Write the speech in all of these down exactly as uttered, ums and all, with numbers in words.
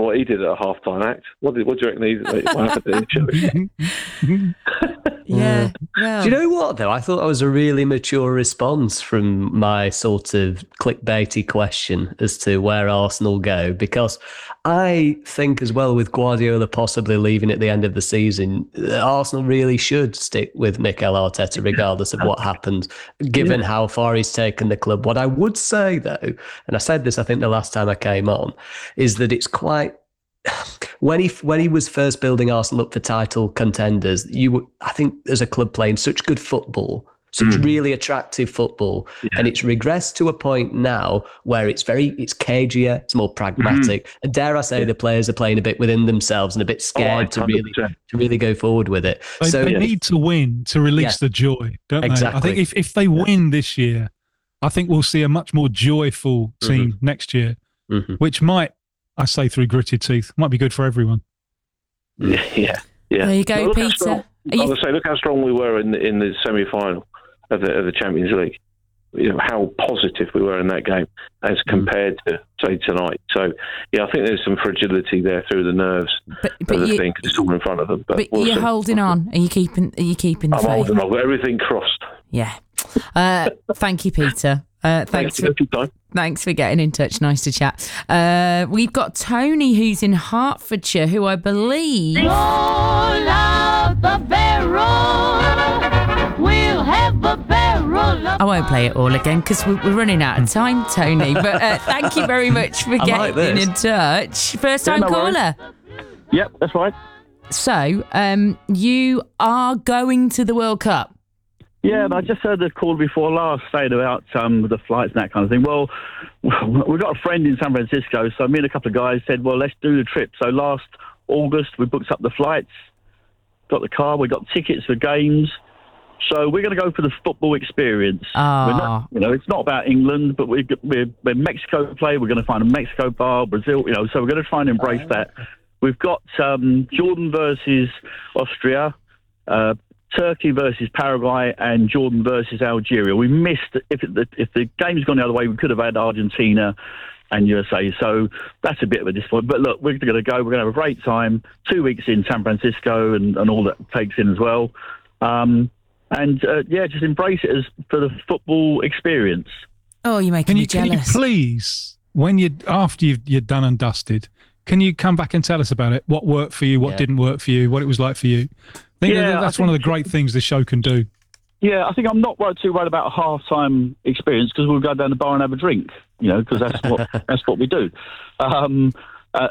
what he did at a half-time act. What, did, what do you reckon he what happened to him? Yeah. Well. Do you know what, though? I thought that was a really mature response from my sort of clickbaity question as to where Arsenal go, because I think as well, with Guardiola possibly leaving at the end of the season, Arsenal really should stick with Mikel Arteta regardless of what happens, given yeah. how far he's taken the club. What I would say, though, and I said this I think the last time I came on, is that it's quite... When he when he was first building Arsenal up for title contenders, you were, I think as a club playing such good football, such mm. really attractive football, yeah. and it's regressed to a point now where it's very it's cagier, it's more pragmatic, mm. and dare I say, yeah. the players are playing a bit within themselves and a bit scared oh, to really to really go forward with it. They, so they yeah. need to win to release yeah. the joy, don't exactly. they? I think if if they win this year, I think we'll see a much more joyful team mm-hmm. next year, mm-hmm. which might. I say through gritted teeth. Might be good for everyone. Yeah, yeah. yeah. There you go, well, Peter. Strong, I was say, look how strong we were in the, in the semi-final of the, of the Champions League. You know, how positive we were in that game as compared to, say, tonight. So, yeah, I think there's some fragility there through the nerves but, but of the you, thing, because it's all in front of them. But, but we'll you're see. holding on. Are you keeping Are you keeping the I'm faith? holding on. I've got everything crossed. Yeah. Uh, thank you, Peter. Uh, thanks, thanks, for, thanks for getting in touch. Nice to chat. Uh, we've got Tony, who's in Hertfordshire, who I believe... Roll out the barrel. We'll have a barrel. I won't play it all again because we're running out of time, Tony. But uh, thank you very much for getting like in touch. First time yeah, no caller. Worries. Yep, that's right. So, um, you are going to the World Cup. Yeah, and I just heard the call before last saying about um, the flights and that kind of thing. Well, we've got a friend in San Francisco, so me and a couple of guys said, well, let's do the trip. So last August, we booked up the flights, got the car, we got tickets for games. So we're going to go for the football experience. Oh. We're not, you know, it's not about England, but we're, we're, we're Mexico play. We're going to find a Mexico bar, Brazil, you know, so we're going to try and embrace oh. that. We've got um, Jordan versus Austria, uh, Turkey versus Paraguay, and Jordan versus Algeria. We missed, if the, if the game's gone the other way, we could have had Argentina and U S A. So that's a bit of a disappointment. But look, we're going to go. We're going to have a great time. Two weeks in San Francisco and, and all that takes in as well. Um, and, uh, yeah, just embrace it as for the football experience. Oh, you're making can me you, jealous. Can you please, when you after you've, you're done and dusted, can you come back and tell us about it? What worked for you? What yeah. didn't work for you? What it was like for you? I think yeah, that that's I think, one of the great things the show can do. Yeah, I think I'm not worried too worried about a half-time experience because we'll go down the bar and have a drink, you know, because that's what that's what we do. Um, uh,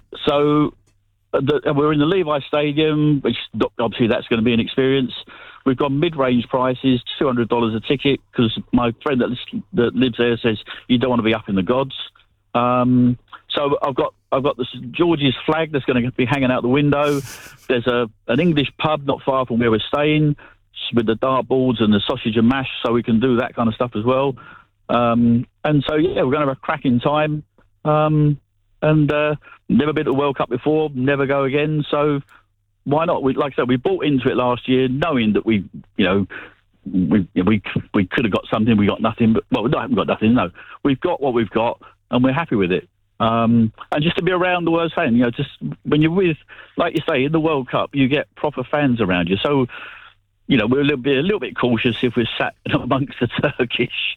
so the, we're in the Levi Stadium, which obviously that's going to be an experience. We've got mid-range prices, two hundred dollars a ticket, because my friend that, that lives there says you don't want to be up in the gods. Um, so I've got I've got the Saint George's flag that's going to be hanging out the window. There's a an English pub not far from where we're staying with the dartboards and the sausage and mash, so we can do that kind of stuff as well. Um, and so, yeah, we're going to have a cracking time. Um, and uh, never been to the World Cup before, never go again. So why not? We, like I said, we bought into it last year knowing that we, you know, we we we could have got something, we got nothing. But well, we haven't got nothing, no. We've got what we've got, and we're happy with it. Um, and just to be around the world saying, you know, just when you're with, like you say, in the World Cup, you get proper fans around you. So, you know, we're a little bit, a little bit cautious if we're sat amongst the Turkish,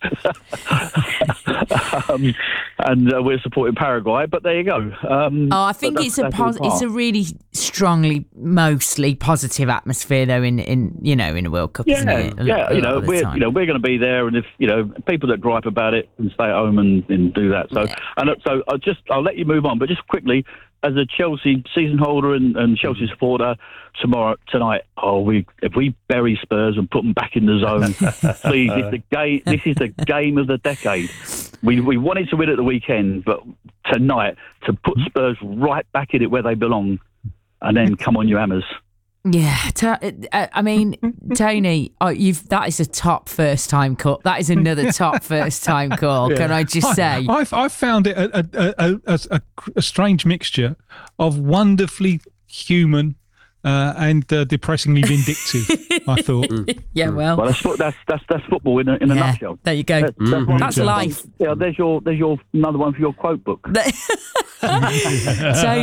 um, and uh, we're supporting Paraguay. But there you go. Um, oh, I think it's a pos- it's a really strongly, mostly positive atmosphere, though. In, in you know, in a World Cup, yeah, isn't it? A yeah. lot, you know, we're time. you know we're going to be there, and if you know people that gripe about it can stay at home and, and do that. So yeah. and so I'll just I'll let you move on, but just quickly. As a Chelsea season holder and, and Chelsea supporter, tomorrow tonight, oh, we if we bury Spurs and put them back in the zone, please. It's the game. This is the game of the decade. We we wanted to win at the weekend, but tonight to put Spurs right back in it where they belong, and then come on, you hammers. Yeah, t- I mean, Tony, oh, you've that is a top first time call. That is another top first time call. Yeah. Can I just I, say? I've I've found it a a, a, a, a strange mixture of wonderfully human uh, and uh, depressingly vindictive. I thought. Yeah, well, well, that's that's that's, that's football in a, in a yeah, nutshell. There you go. That's, that's, mm-hmm. that's life. Yeah, there's your there's your another one for your quote book. So.